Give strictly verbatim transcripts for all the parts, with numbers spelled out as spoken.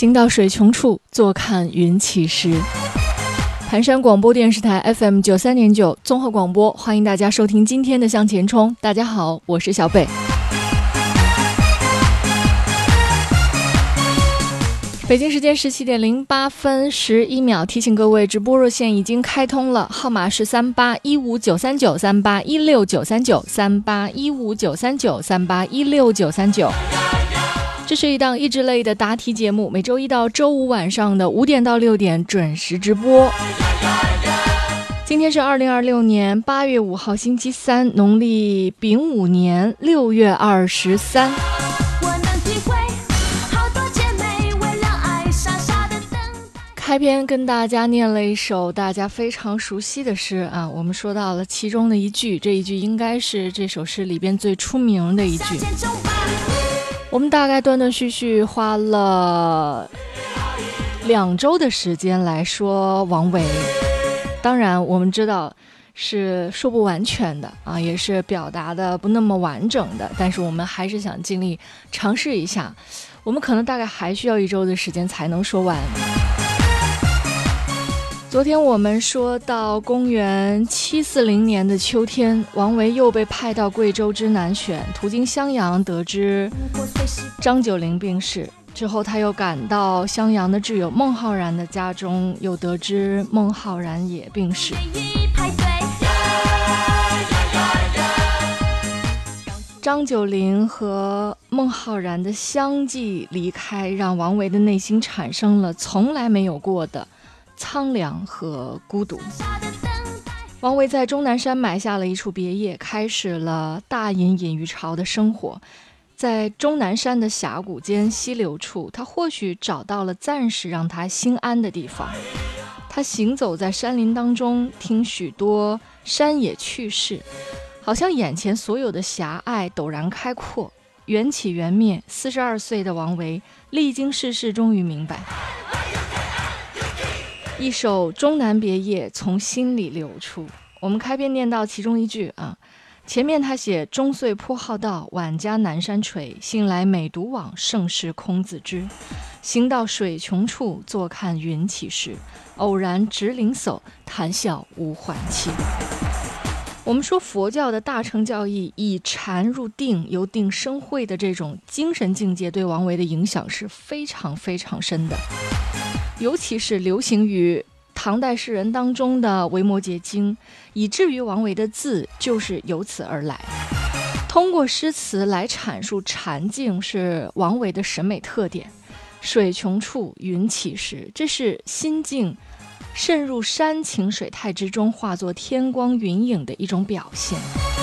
行到水穷处，坐看云起时。盘山广播电视台 F M 九三点九综合广播，欢迎大家收听今天的向前冲。大家好，我是小北。北京时间十七点零八分十一秒，提醒各位，直播热线已经开通了，号码是三八一五九三九三八一六九三九三八一五九三九三八一六九三九。这是一档益智类的答题节目，每周一到周五晚上的五点到六点准时直播。今天是二零二六年八月五号星期三，农历丙午年六月二十三。开篇跟大家念了一首大家非常熟悉的诗啊，我们说到了其中的一句，这一句应该是这首诗里边最出名的一句。我们大概断断续续花了两周的时间来说王维，当然我们知道是说不完全的啊，也是表达的不那么完整的，但是我们还是想尽力尝试一下，我们可能大概还需要一周的时间才能说完。昨天我们说到公元七四零年的秋天，王维又被派到贵州之南选，途经襄阳，得知张九龄病逝，之后他又赶到襄阳的挚友孟浩然的家中，又得知孟浩然也病逝。张九龄和孟浩然的相继离开，让王维的内心产生了从来没有过的苍凉和孤独。王维在终南山买下了一处别业，开始了大隐隐于朝的生活。在终南山的峡谷间溪流处，他或许找到了暂时让他心安的地方。他行走在山林当中，听许多山野趣事，好像眼前所有的狭隘陡然开阔。缘起缘灭，四十二岁的王维历经世事，终于明白，一首终南别业从心里流出。我们开篇念到其中一句啊，前面他写终岁颇好道，晚家南山陲，信来每独往，盛世空自知。行到水穷处，坐看云起时，偶然值林叟，谈笑无还期。我们说佛教的大乘教义以禅入定，由定生慧的这种精神境界，对王维的影响是非常非常深的。尤其是流行于唐代诗人当中的维摩诘经，以至于王维的字就是由此而来。通过诗词来阐述禅境是王维的审美特点。水穷处，云起时，这是心境渗入山情水态之中，化作天光云影的一种表现。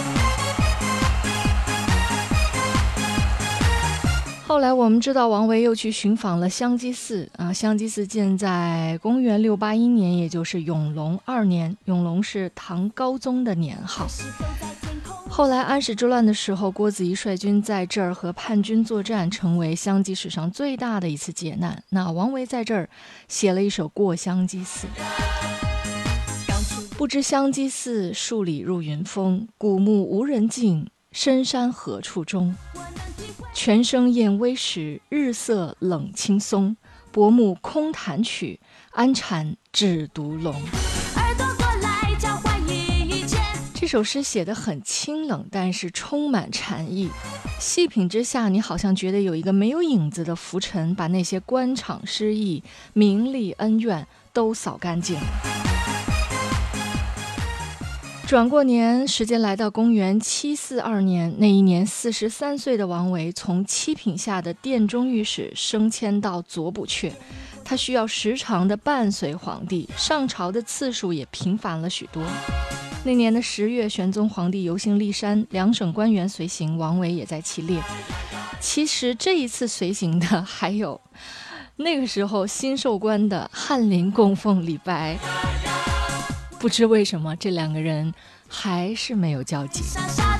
后来我们知道王维又去寻访了香积寺啊，香积寺建在公元六八一年，也就是永隆二年，永隆是唐高宗的年号。后来安史之乱的时候，郭子仪率军在这儿和叛军作战，成为香积史上最大的一次劫难。那王维在这儿写了一首《过香积寺》。不知香积寺，数里入云峰，古木无人径，深山何处钟？泉声燕微时，日色冷青松。薄暮空弹曲，安禅只独龙。这首诗写得很清冷，但是充满禅意。细品之下，你好像觉得有一个没有影子的浮尘，把那些官场失意、名利恩怨都扫干净了。转过年，时间来到公元七四二年，那一年四十三岁的王维从七品下的殿中御史升迁到左补阙，他需要时常的伴随皇帝，上朝的次数也频繁了许多。那年的十月，玄宗皇帝游行骊山，两省官员随行，王维也在其列。其实这一次随行的还有那个时候新授官的翰林供奉李白。不知为什么这两个人还是没有交集。